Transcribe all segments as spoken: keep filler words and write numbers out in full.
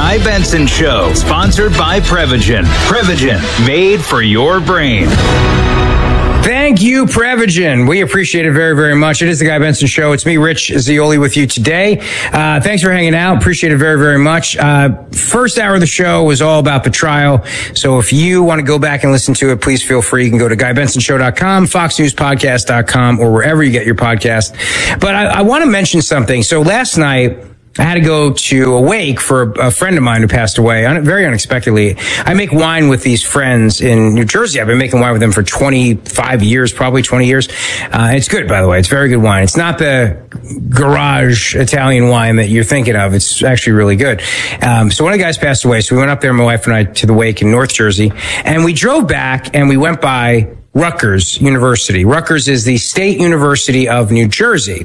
Guy Benson Show, sponsored by Prevagen. Prevagen, made for your brain. Thank you, Prevagen. We appreciate it very, very much. It is the Guy Benson Show. It's me, Rich Zeoli, with you today. Uh, thanks for hanging out. Appreciate it very, very much. Uh, first hour of the show was all about the trial. So if you want to go back and listen to it, please feel free. You can go to guy benson show dot com, fox news podcast dot com, or wherever you get your podcast. But I, I want to mention something. So last night, I had to go to a wake for a friend of mine who passed away very unexpectedly. I make wine with these friends in New Jersey. I've been making wine with them for twenty-five years, probably twenty years. Uh, it's good, by the way. It's very good wine. It's not the garage Italian wine that you're thinking of. It's actually really good. Um, so one of the guys passed away. So we went up there, my wife and I, to the wake in North Jersey. And we drove back and we went by Rutgers University. Rutgers is the State University of New Jersey.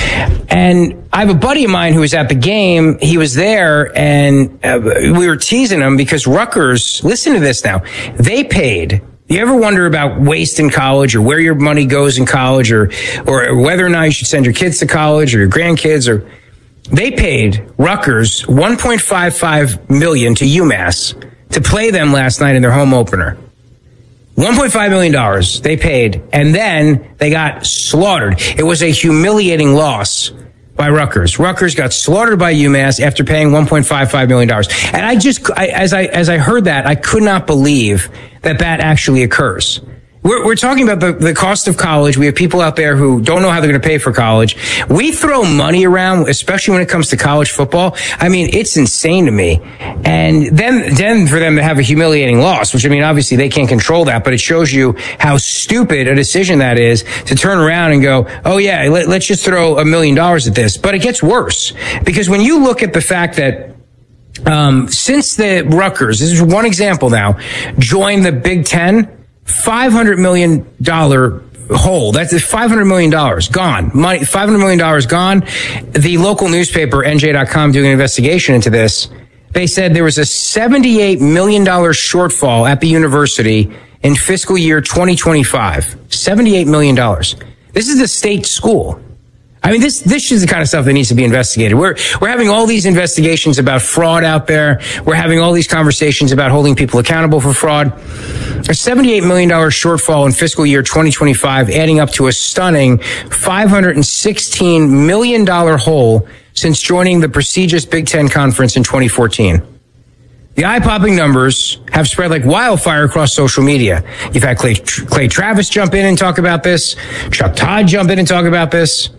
And I have a buddy of mine who was at the game. He was there, and uh, we were teasing him because Rutgers, listen to this now, they paid. You ever wonder about waste in college, or where your money goes in college, or or whether or not you should send your kids to college or your grandkids? Or they paid Rutgers one point five five million dollars to UMass to play them last night in their home opener. one point five million dollars they paid, and then they got slaughtered. It was a humiliating loss by Rutgers. Rutgers got slaughtered by UMass after paying one point five five million dollars. And I just, I, as I as I heard that, I could not believe that that actually occurs. We're, we're talking about the, the cost of college. We have people out there who don't know how they're going to pay for college. We throw money around, especially when it comes to college football. I mean, it's insane to me. And then, then for them to have a humiliating loss, which, I mean, obviously they can't control that, but it shows you how stupid a decision that is to turn around and go, oh yeah, let, let's just throw a million dollars at this. But it gets worse, because when you look at the fact that um, since the Rutgers, this is one example now, joined the Big Ten, five hundred million dollars hole. That's five hundred million dollars gone. Money, five hundred million dollars gone. The local newspaper, N J dot com, doing an investigation into this, they said there was a seventy-eight million dollars shortfall at the university in fiscal year twenty twenty-five. seventy-eight million dollars. This is the state school. I mean, this, this is the kind of stuff that needs to be investigated. We're, we're having all these investigations about fraud out there. We're having all these conversations about holding people accountable for fraud. A seventy-eight million dollars shortfall in fiscal year twenty twenty-five, adding up to a stunning five hundred sixteen million dollars hole since joining the prestigious Big Ten Conference in twenty fourteen. The eye-popping numbers have spread like wildfire across social media. You've had Clay, Clay Travis jump in and talk about this. Chuck Todd jump in and talk about this.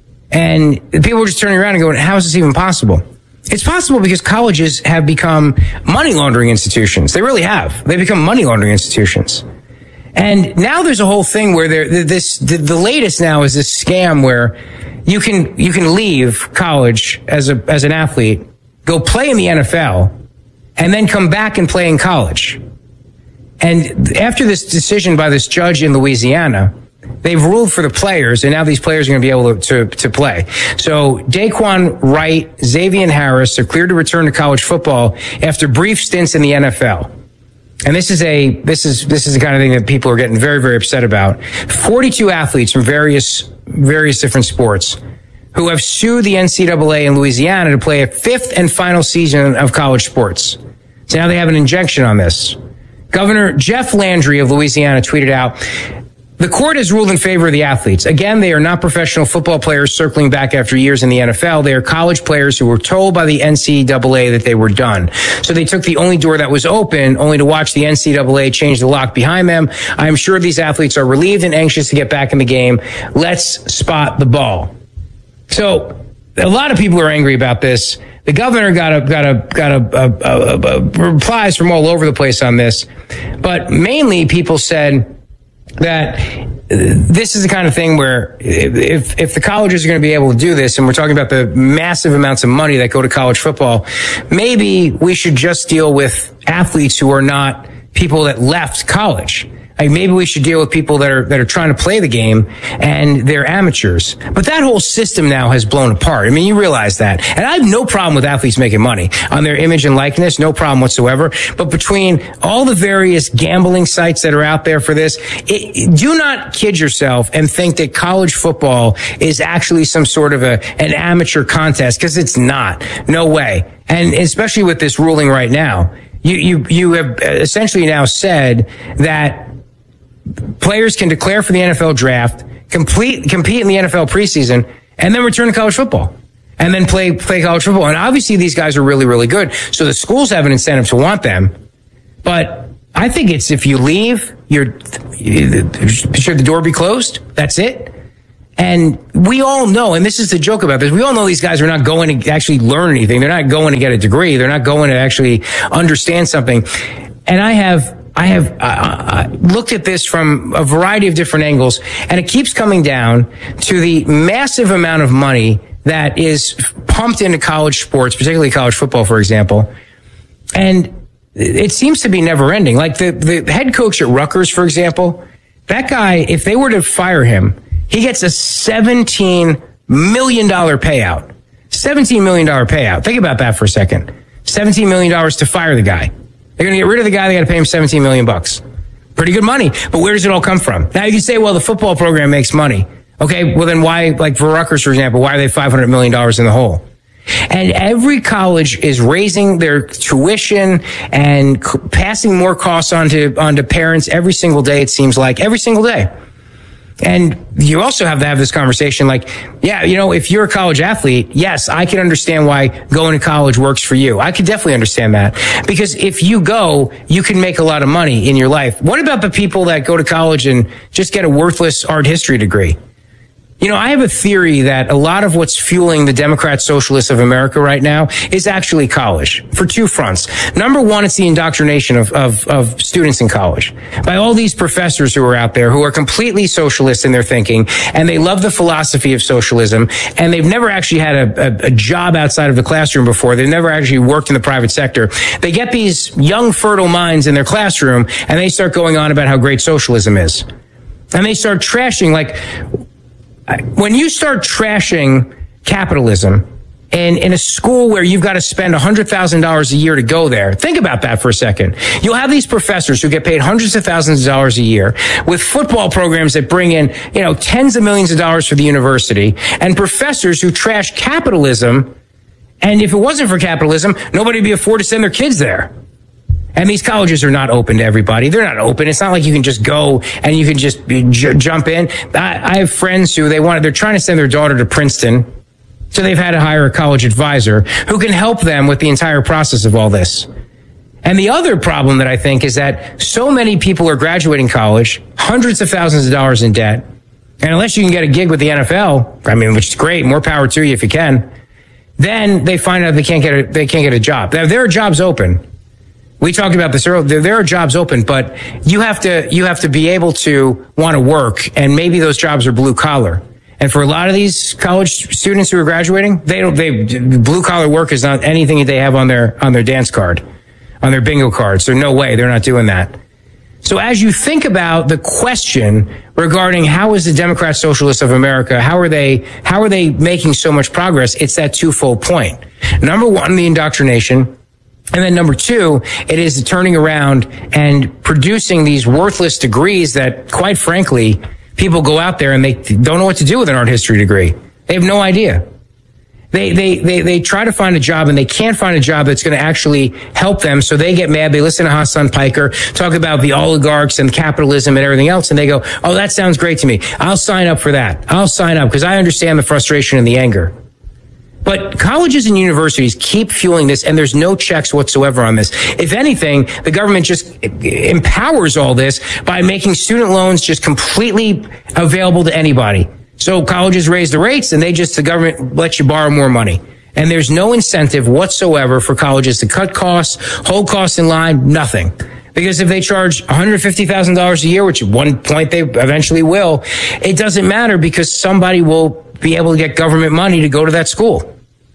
And people are just turning around and going, how is this even possible? It's possible because colleges have become money laundering institutions. They really have. They've become money laundering institutions. And now there's a whole thing where there, this, the, the latest now is this scam where you can, you can leave college as a, as an athlete, go play in the N F L, and then come back and play in college. And after this decision by this judge in Louisiana, they've ruled for the players, and now these players are going to be able to, to, to play. So Daquan Wright, Xavier Harris are cleared to return to college football after brief stints in the N F L. And this is a, this is, this is the kind of thing that people are getting very, very upset about. forty-two athletes from various, various different sports who have sued the N C double A in Louisiana to play a fifth and final season of college sports. So now they have an injunction on this. Governor Jeff Landry of Louisiana tweeted out, the court has ruled in favor of the athletes. Again, they are not professional football players circling back after years in the N F L. They are college players who were told by the N C double A that they were done. So they took the only door that was open, only to watch the N C double A change the lock behind them. I am sure these athletes are relieved and anxious to get back in the game. Let's spot the ball. So a lot of people are angry about this. The governor got a got a got a, a, a, a replies from all over the place on this, but mainly people said that this is the kind of thing where if if the colleges are going to be able to do this, and we're talking about the massive amounts of money that go to college football, maybe we should just deal with athletes who are not people that left college. Like maybe we should deal with people that are that are trying to play the game and they're amateurs. But that whole system now has blown apart. I mean, you realize that. And I have no problem with athletes making money on their image and likeness, no problem whatsoever. But between all the various gambling sites that are out there for this, it, do not kid yourself and think that college football is actually some sort of a an amateur contest, because it's not. No way. And especially with this ruling right now, you you you have essentially now said that players can declare for the N F L draft, complete, compete in the N F L preseason, and then return to college football. And then play play college football. And obviously these guys are really, really good. So the schools have an incentive to want them. But I think it's if you leave, you're, should the door be closed? That's it. And we all know, and this is the joke about this, we all know these guys are not going to actually learn anything. They're not going to get a degree. They're not going to actually understand something. And I have... I have uh, looked at this from a variety of different angles, and it keeps coming down to the massive amount of money that is pumped into college sports, particularly college football, for example. And it seems to be never ending. Like the, the head coach at Rutgers, for example, that guy, if they were to fire him, he gets a seventeen million dollars payout. seventeen million dollars payout. Think about that for a second. seventeen million dollars to fire the guy. They're going to get rid of the guy. They got to pay him seventeen million bucks. Pretty good money. But where does it all come from? Now you can say, well, the football program makes money. Okay. Well, then why, like for Rutgers, for example, why are they five hundred million dollars in the hole? And every college is raising their tuition and c- passing more costs onto, onto parents every single day. It seems like every single day. And you also have to have this conversation like, yeah, you know, if you're a college athlete, yes, I can understand why going to college works for you. I can definitely understand that. Because if you go, you can make a lot of money in your life. What about the people that go to college and just get a worthless art history degree? You know, I have a theory that a lot of what's fueling the Democrat Socialists of America right now is actually college for two fronts. Number one, it's the indoctrination of, of, of students in college by all these professors who are out there who are completely socialist in their thinking, and they love the philosophy of socialism, and they've never actually had a, a, a job outside of the classroom before. They've never actually worked in the private sector. They get these young, fertile minds in their classroom, and they start going on about how great socialism is. And they start trashing, like, when you start trashing capitalism in, in a school where you've got to spend one hundred thousand dollars a year to go there, think about that for a second. You'll have these professors who get paid hundreds of thousands of dollars a year with football programs that bring in, you know, tens of millions of dollars for the university, and professors who trash capitalism. And if it wasn't for capitalism, nobody would be afford to send their kids there. And these colleges are not open to everybody. They're not open. It's not like you can just go and you can just j- jump in. I, I have friends who they want, they're trying to send their daughter to Princeton. So they've had to hire a college advisor who can help them with the entire process of all this. And the other problem that I think is that so many people are graduating college, hundreds of thousands of dollars in debt. And unless you can get a gig with the N F L, I mean, which is great, more power to you if you can, then they find out they can't get a, they can't get a job. Now, there are jobs open. We talked about this earlier. There, there are jobs open, but you have to, you have to be able to want to work, and maybe those jobs are blue collar. And for a lot of these college students who are graduating, they don't, they, blue collar work is not anything that they have on their, on their dance card, on their bingo card. So no way, they're not doing that. So as you think about the question regarding how is the Democrat Socialists of America, how are they, how are they making so much progress? It's that twofold point. Number one, the indoctrination. And then number two, it is turning around and producing these worthless degrees that, quite frankly, people go out there and they don't know what to do with an art history degree. They have no idea. They, they, they, they try to find a job and they can't find a job that's going to actually help them. So they get mad. They listen to Hassan Piker talk about the oligarchs and capitalism and everything else. And they go, oh, that sounds great to me. I'll sign up for that. I'll sign up because I understand the frustration and the anger. But colleges and universities keep fueling this, and there's no checks whatsoever on this. If anything, the government just empowers all this by making student loans just completely available to anybody. So colleges raise the rates, and they just, the government lets you borrow more money. And there's no incentive whatsoever for colleges to cut costs, hold costs in line, nothing. Because if they charge one hundred fifty thousand dollars a year, which at one point they eventually will, it doesn't matter because somebody will be able to get government money to go to that school.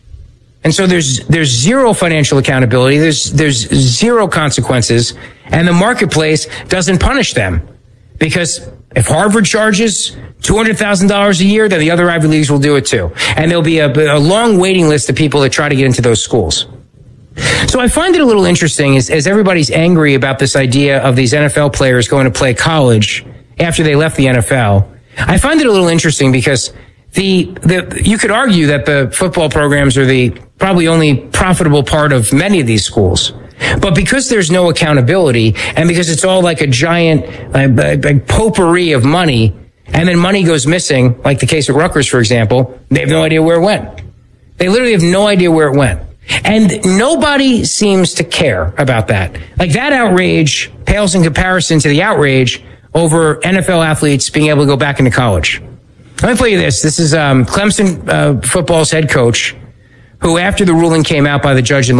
And so there's there's zero financial accountability, there's there's zero consequences, and the marketplace doesn't punish them. Because if Harvard charges two hundred thousand dollars a year, then the other Ivy Leagues will do it too. And there'll be a, a long waiting list of people that try to get into those schools. So I find it a little interesting as, as everybody's angry about this idea of these N F L players going to play college after they left the N F L. I find it a little interesting because the, the, you could argue that the football programs are the probably only profitable part of many of these schools. But because there's no accountability and because it's all like a giant uh, a potpourri of money, and then money goes missing, like the case of Rutgers, for example, they have no idea where it went. They literally have no idea where it went. And nobody seems to care about that. Like, that outrage pales in comparison to the outrage over N F L athletes being able to go back into college. Let me play you this. This is um, Clemson uh, football's head coach, who, after the ruling came out by the judge in